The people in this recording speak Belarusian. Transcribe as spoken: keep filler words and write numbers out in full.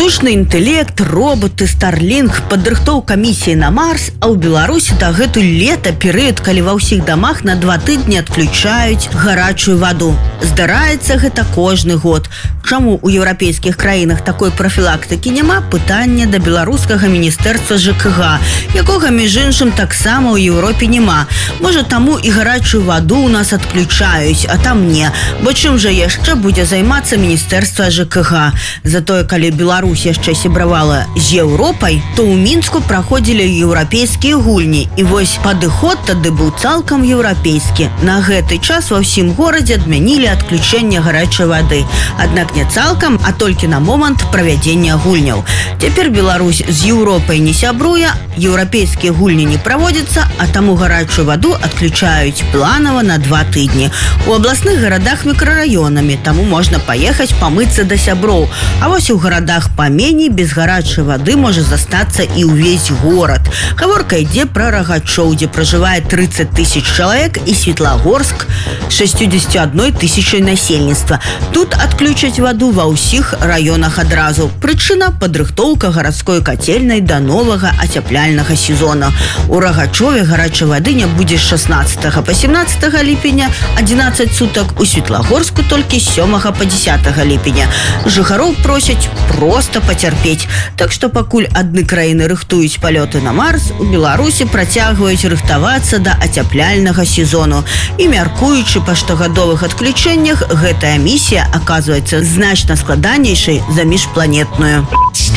Штучны інтэлект, роботы, Starlink, падрыхтоўка місіі на Марс, а ў Беларусі дагэтуль лета перыяд, калі ва ўсіх дамах на два тыдні адключаюць гарачую ваду. Здараецца гэта кожны год. Чаму ў еўрапейскіх краінах такой прафілактыкі няма? Пытанне да беларускага міністэрства ЖКГ, якога, між іншым, таксама ў Еўропе няма. Можа, таму і гарачую ваду ў нас адключаюць, а там не. Бо чым жа яшчэ будзе займацца міністэрства ЖКГ? Затое, калі Беларусь яшчэ сябравала з Еўропай, то ў Мінску праходзілі еўрапейскія гульні. І вось падыход тады быў цалкам еўрапейскі. На гэты час ва ўсім горадзе адмянілі адключэнне гарачай вады. Аднак не цалкам, а толькі на момант правядзення гульняў. Цяпер Беларусь з Еўропай не сябруе, еўрапейскія гульні не праводзяцца, а таму гарачую ваду адключаюць планава на два тыдні. У абласных гарадах мікрараёнамі, таму можна паехаць памыцца да сяброў. А вось у гарадах паменей без гарачай вады можа застацца і ўвесь горад. Гаворка ідзе пра Рагачоў, дзе пражывае трыццаць тысяч чалавек, і Светлагорск шэсцьдзесят адна тысяча насельніцтва. Тут адключаць ваду ва ўсіх раёнах адразу. Прычына – падрыхтоўка гарадской кацельнай да новага ацяпляльнага сезона. У Рагачове гарачай вады не будзе з шаснаццатага па сямнаццатага ліпеня, адзінаццаць сутак, у Светлагорску толькі з сёмага па дзесятага ліпеня. Жыхароў просяць проста пацярпець. Так што пакуль адны краіны рыхтуюць палёты на Марс, у Беларусі працягваюць рыхтавацца да ацяпляльнага сезону. І мяркуючы па штогадовых адключэннях, гэтая місія аказваецца значна складанейшай за міжпланетную.